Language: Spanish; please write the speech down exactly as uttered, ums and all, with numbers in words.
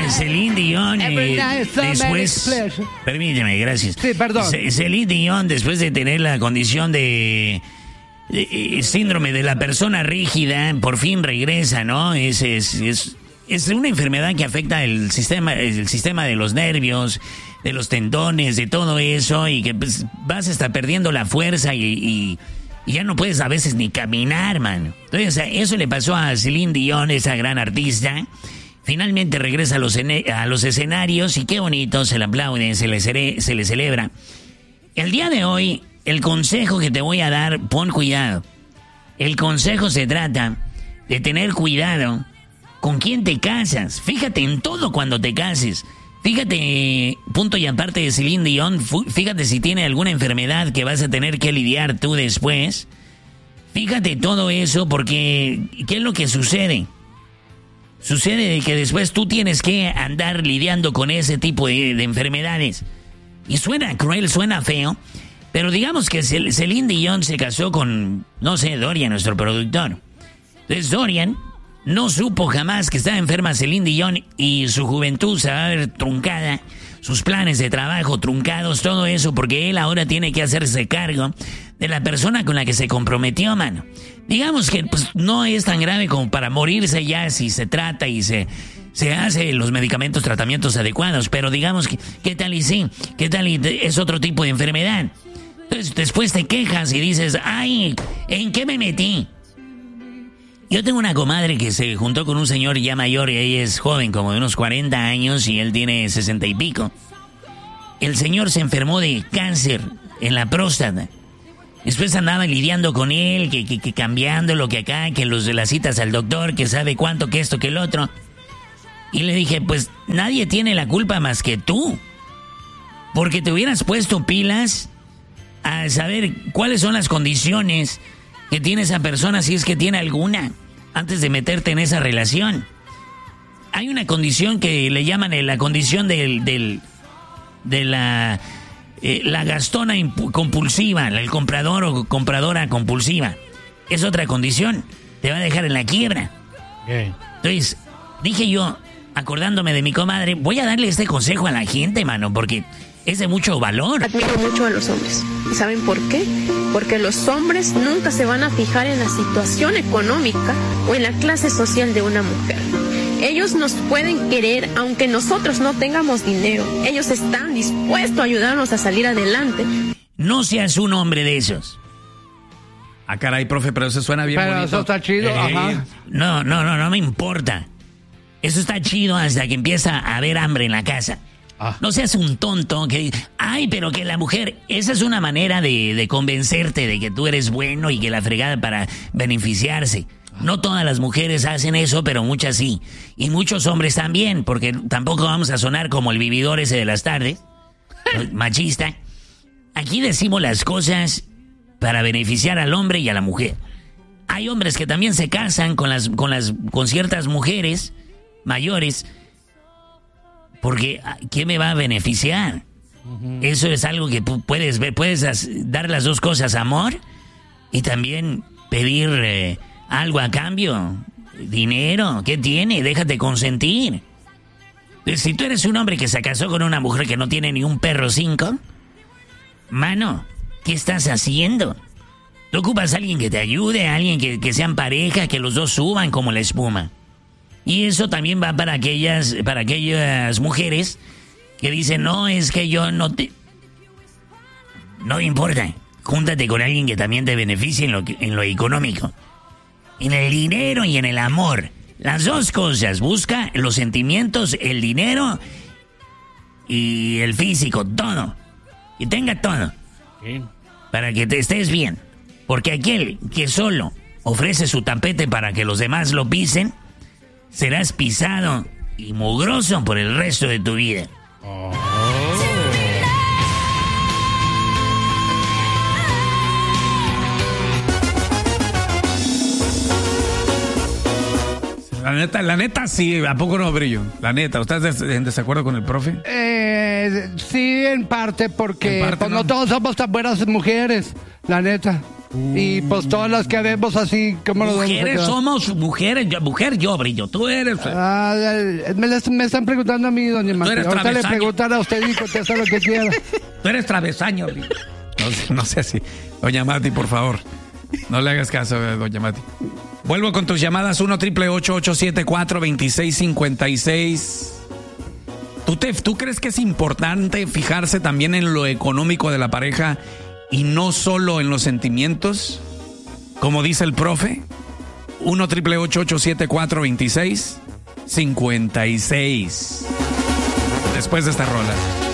Celine Dion, eh, después... Permíteme, gracias. Sí, perdón. C- Celine Dion, después de tener la condición de... Eh, síndrome de la persona rígida, por fin regresa, ¿no? Es, es, es, es una enfermedad que afecta el sistema, el sistema de los nervios, de los tendones, de todo eso, y que pues, vas hasta perdiendo la fuerza y, y, y ya no puedes a veces ni caminar, man. Entonces, o sea, eso le pasó a Celine Dion, esa gran artista. Finalmente regresa a los, a los escenarios y qué bonito, se le aplauden, se le, cere, se le celebra. El día de hoy... El consejo que te voy a dar, pon cuidado. El consejo se trata de tener cuidado con quién te casas. Fíjate en todo cuando te cases. Fíjate, punto y aparte de Celine Dion, fíjate si tiene alguna enfermedad que vas a tener que lidiar tú después. Fíjate todo eso porque, ¿qué es lo que sucede? Sucede de que después tú tienes que andar lidiando con ese tipo de, de enfermedades. Y suena cruel, suena feo. Pero digamos que Celine Dion se casó con, no sé, Dorian, nuestro productor. Entonces Dorian no supo jamás que estaba enferma Celine Dion y su juventud se va a ver truncada, sus planes de trabajo truncados, todo eso, porque él ahora tiene que hacerse cargo de la persona con la que se comprometió, mano. Digamos que pues, no es tan grave como para morirse ya si se trata y se... Se hace los medicamentos, tratamientos adecuados, pero digamos que, ¿qué tal y sí? ¿Qué tal y es otro tipo de enfermedad? Entonces después te quejas y dices, ay, ¿en qué me metí? Yo tengo una comadre que se juntó con un señor ya mayor y ella es joven, como de unos cuarenta años y él tiene sesenta y pico. El señor se enfermó de cáncer en la próstata. Después andaba lidiando con él, que, que, que cambiando lo que acá, que los de las citas al doctor, que sabe cuánto, que esto, que el otro. Y le dije, pues nadie tiene la culpa más que tú. Porque te hubieras puesto pilas a saber cuáles son las condiciones que tiene esa persona, si es que tiene alguna, antes de meterte en esa relación. Hay una condición que le llaman la condición del, del, de la, eh, la gastona impu- compulsiva, el comprador o compradora compulsiva. Es otra condición, te va a dejar en la quiebra. Okay. Entonces, dije yo, acordándome de mi comadre, voy a darle este consejo a la gente, mano, porque es de mucho valor. Admiro mucho a los hombres. ¿Y saben por qué? Porque los hombres nunca se van a fijar en la situación económica o en la clase social de una mujer. Ellos nos pueden querer aunque nosotros no tengamos dinero. Ellos están dispuestos a ayudarnos a salir adelante. No seas un hombre de esos. Ah, caray, profe, pero eso suena bien pero bonito. Eso está chido, eh, ajá. No, no, no, no me importa. Eso está chido hasta que empieza a haber hambre en la casa. Ah. No seas un tonto que dice, ay, pero que la mujer... Esa es una manera de, de convencerte de que tú eres bueno y que la fregada para beneficiarse. Ah. No todas las mujeres hacen eso, pero muchas sí. Y muchos hombres también, porque tampoco vamos a sonar como el vividor ese de las tardes, machista. Aquí decimos las cosas para beneficiar al hombre y a la mujer. Hay hombres que también se casan con las, con las, con ciertas mujeres mayores, porque ¿qué me va a beneficiar? Uh-huh. Eso es algo que puedes ver, puedes dar las dos cosas, amor y también pedir eh, algo a cambio, dinero. ¿Qué tiene? Déjate consentir. Si tú eres un hombre que se casó con una mujer que no tiene ni un perro cinco, mano, ¿qué estás haciendo? Tú ocupas a alguien que te ayude, a alguien que, que sean pareja, que los dos suban como la espuma. Y eso también va para aquellas, para aquellas mujeres que dicen, no, es que yo no te... No importa, júntate con alguien que también te beneficie en lo, en lo económico. En el dinero y en el amor. Las dos cosas, busca los sentimientos, el dinero y el físico, todo. Y tenga todo. ¿Sí? Para que te estés bien. Porque aquel que solo ofrece su tapete para que los demás lo pisen, serás pisado y mugroso por el resto de tu vida. Oh. La neta, la neta sí, ¿a poco no, Brillo? La neta, ¿estás en desacuerdo con el profe? Eh, sí, en parte, porque en parte, pues, no. no todos somos tan buenas mujeres, la neta. Y pues todas las que vemos así, ¿cómo nos vamos a Mujeres quedar? somos mujeres, yo, mujer yo, Brillo, tú eres... Ah, me, les- me están preguntando a mí, doña Tú Mati. eres Ahorita le travesaño. preguntan a usted y contesta lo que quiera. Tú eres travesaño, Brillo. No, sé- no sea así. Doña Mati, por favor. No le hagas caso, eh, doña Mati. Vuelvo con tus llamadas uno triple ocho ocho siete cuatro dos seis cinco seis. ¿Tú, te, ¿Tú crees que es importante fijarse también en lo económico de la pareja y no solo en los sentimientos? Como dice el profe, uno triple ocho ocho siete cuatro dos seis cinco seis. Después de esta rola.